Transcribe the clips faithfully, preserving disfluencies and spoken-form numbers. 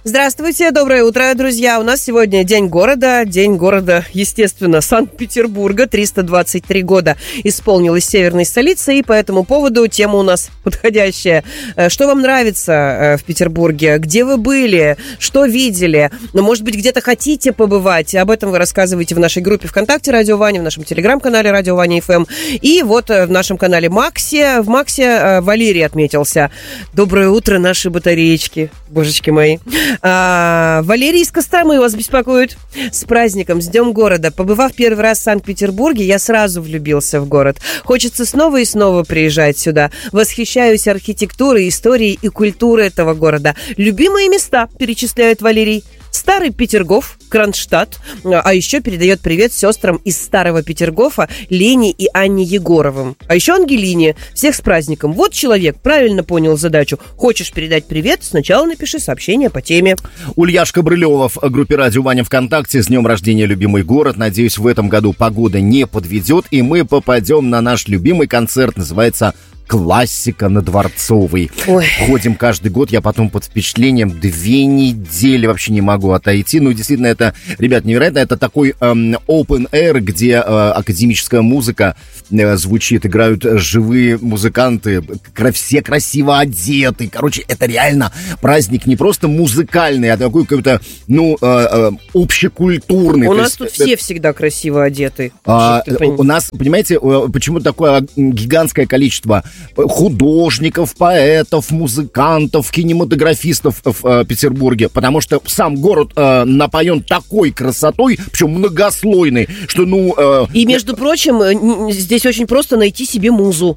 Здравствуйте, доброе утро, друзья. У нас сегодня День города. День города, естественно, Санкт-Петербурга. триста двадцать три года исполнилась северной столицы, и по этому поводу тема у нас подходящая. Что вам нравится в Петербурге? Где вы были? Что видели? Ну, может быть, где-то хотите побывать? Об этом вы рассказываете в нашей группе ВКонтакте «Радио Ваня», в нашем телеграм-канале «Радио Ваня эф эм». И вот в нашем канале Максе. В Максе Валерий отметился. Доброе утро, наши батареечки, божечки мои. А, Валерий из Костромы вас беспокоит. С праздником, с Днем города. Побывав первый раз в Санкт-Петербурге, я сразу влюбился в город. Хочется снова и снова приезжать сюда. Восхищаюсь архитектурой, историей и культурой этого города. Любимые места, перечисляет Валерий. Старый Петергоф, Кронштадт, а еще передает привет сестрам из Старого Петергофа Лене и Анне Егоровым. А еще Ангелине. Всех с праздником. Вот человек правильно понял задачу. Хочешь передать привет? Сначала напиши сообщение по теме. Ульяшка Брылева в группе «Радио Ваня» ВКонтакте. С днем рождения, любимый город. Надеюсь, в этом году погода не подведет, и мы попадем на наш любимый концерт. Называется «Классика» на Дворцовой. Ой. Ходим каждый год, я потом под впечатлением две недели вообще не могу отойти. Ну, действительно, это, ребят, невероятно. Это такой эм, open air, где э, академическая музыка э, звучит, играют живые музыканты, все красиво одеты. Короче, это реально праздник не просто музыкальный, а такой какой-то, ну, э, э, общекультурный. У То нас есть, тут это, все всегда красиво одеты. А, у нас, понимаете, почему такое гигантское количество художников, поэтов, музыкантов, кинематографистов в э, Петербурге, потому что сам город э, напоен такой красотой, причем многослойной, что, ну... Э, И, между прочим, здесь очень просто найти себе музу.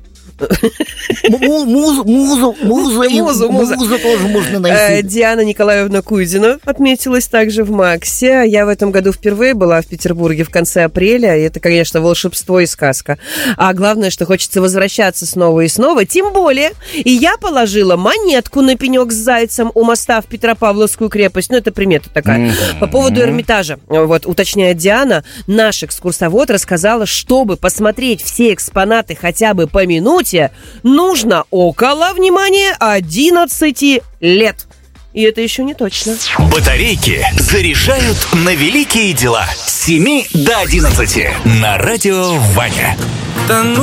Музу, музу, музу, музу, музу тоже можно найти. Диана Николаевна Куйдина отметилась также в Максе. Я в этом году впервые была в Петербурге в конце апреля, и это, конечно, волшебство и сказка. А главное, что хочется возвращаться снова и снова, тем более. И я положила монетку на пенек с зайцем у моста в Петропавловскую крепость. Ну, это примета такая. Mm-hmm. По поводу Эрмитажа. Вот, уточняет Диана, наш экскурсовод рассказала, чтобы посмотреть все экспонаты хотя бы по минуте, нужно около, внимания, одиннадцати лет. И это еще не точно. Батарейки заряжают на великие дела. С семи до одиннадцати на Радио Ваня.